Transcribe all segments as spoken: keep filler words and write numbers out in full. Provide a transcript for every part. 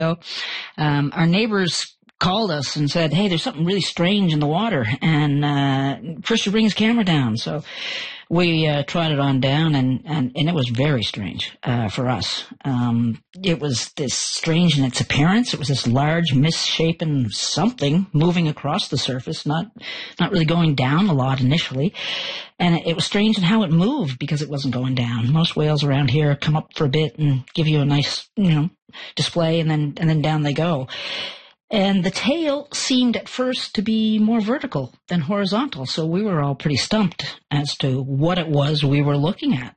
ago, um, our neighbors called us and said, hey, there's something really strange in the water, and uh, Chris should bring his camera down. So we uh, trotted on down, and, and, and it was very strange uh, for us. Um, it was this strange in its appearance. It was this large, misshapen something moving across the surface, not not really going down a lot initially. And it, it was strange in how it moved because it wasn't going down. Most whales around here come up for a bit and give you a nice, you know, display, and then and then down they go. And the tail seemed at first to be more vertical than horizontal, so we were all pretty stumped as to what it was we were looking at.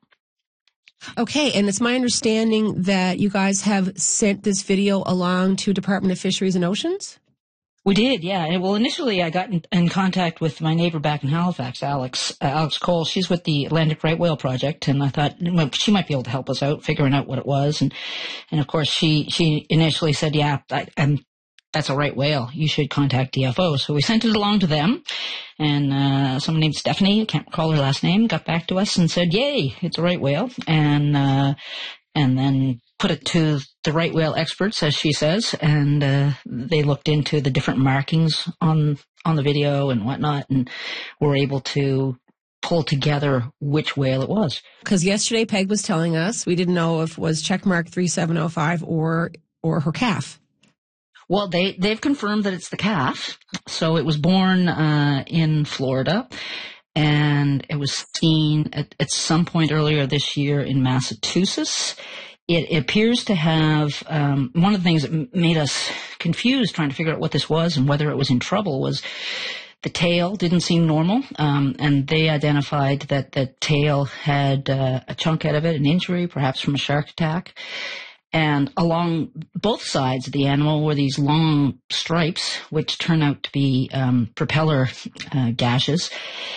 Okay, and it's my understanding that you guys have sent this video along to Department of Fisheries and Oceans? We did, yeah. Well, initially I got in, in contact with my neighbor back in Halifax, Alex uh, Alex Cole. She's with the Atlantic Right Whale Project, and I thought, well, she might be able to help us out figuring out what it was. And, and of course, she, she initially said, yeah, I, I'm that's a right whale. You should contact D F O. So we sent it along to them, and uh, someone named Stephanie, I can't recall her last name, got back to us and said, yay, it's a right whale. And uh, and then put it to the right whale experts, as she says, and uh, they looked into the different markings on on the video and whatnot, and were able to pull together which whale it was. Because yesterday Peg was telling us we didn't know if it was checkmark three seven oh five or or her calf. Well, they, they've confirmed that it's the calf. So it was born uh, in Florida, and it was seen at, at some point earlier this year in Massachusetts. It appears to have, um, one of the things that made us confused trying to figure out what this was and whether it was in trouble was the tail didn't seem normal, um, and they identified that the tail had uh, a chunk out of it, an injury, perhaps from a shark attack. And along both sides of the animal were these long stripes, which turn out to be um, propeller uh, gashes.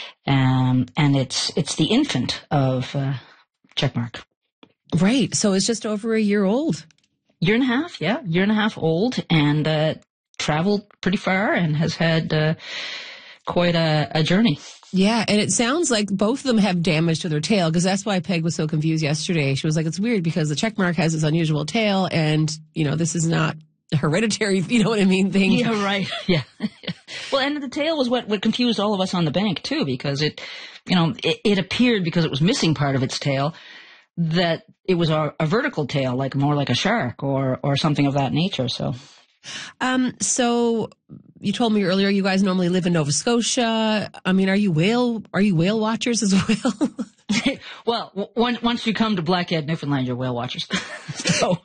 Um, and it's it's the infant of uh, Checkmark. Right. So it's just over a year old. Year and a half, yeah. Year and a half old, and uh, traveled pretty far and has had uh, quite a, a journey. Yeah, and it sounds like both of them have damage to their tail, because that's why Peg was so confused yesterday. She was like, it's weird because the Checkmark has this unusual tail, and, you know, this is not a hereditary, you know what I mean, thing. Yeah, right. Yeah. Well, and the tail was what, what confused all of us on the bank, too, because it, you know, it, it appeared, because it was missing part of its tail, that it was a, a vertical tail, like more like a shark or, or something of that nature, so... Um, so you told me earlier you guys normally live in Nova Scotia. I mean, are you whale, are you whale watchers as well? Well, w- once you come to Blackhead, Newfoundland, you're whale watchers. So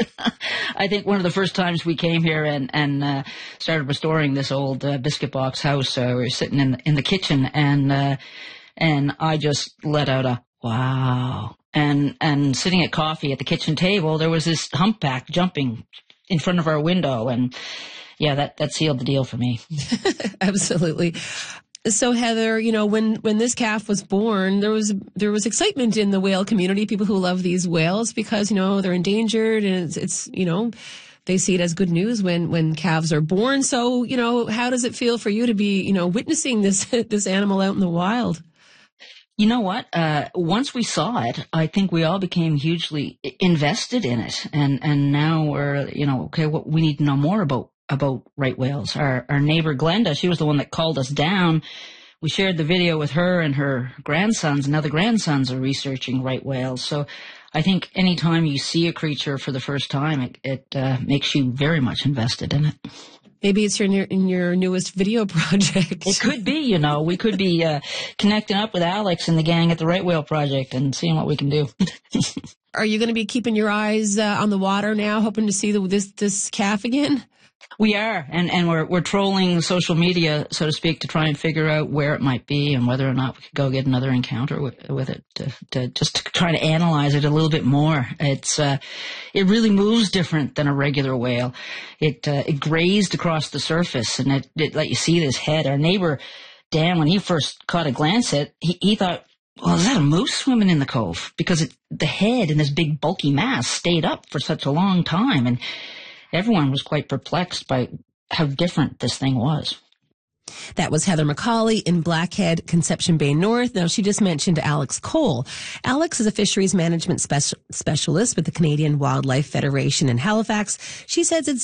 I think one of the first times we came here and, and, uh, started restoring this old, uh, biscuit box house, uh, we were sitting in the, in the kitchen, and, uh, and I just let out a wow. And, and sitting at coffee at the kitchen table, there was this humpback jumping in front of our window, and yeah, that, that sealed the deal for me. Absolutely. So Heather, you know, when, when this calf was born, there was, there was excitement in the whale community, people who love these whales, because, you know, they're endangered, and it's, it's, you know, they see it as good news when, when calves are born. So, you know, how does it feel for you to be, you know, witnessing this, this animal out in the wild? You know what? Uh, once we saw it, I think we all became hugely invested in it. And, and now we're, you know, okay, what we need to know more about, about right whales. Our, our neighbor Glenda, she was the one that called us down. We shared the video with her and her grandsons, and now the grandsons are researching right whales. So I think anytime you see a creature for the first time, it, it uh, makes you very much invested in it. Maybe it's your in your newest video project. It could be, you know. We could be uh, connecting up with Alex and the gang at the Right Whale Project and seeing what we can do. Are you going to be keeping your eyes uh, on the water now, hoping to see the, this this calf again? We are, and, and we're we're trolling social media, so to speak, to try and figure out where it might be and whether or not we could go get another encounter with, with it, to, to just to try to analyze it a little bit more. It's uh, it really moves different than a regular whale. It uh, it grazed across the surface, and it, it let you see this head. Our neighbor Dan, when he first caught a glance at it, he, he thought, well, is that a moose swimming in the cove? Because it, the head and this big bulky mass stayed up for such a long time, and everyone was quite perplexed by how different this thing was. That was Heather McCauley in Blackhead, Conception Bay North. Now, she just mentioned Alex Cole. Alex is a fisheries management special, specialist with the Canadian Wildlife Federation in Halifax. She says it's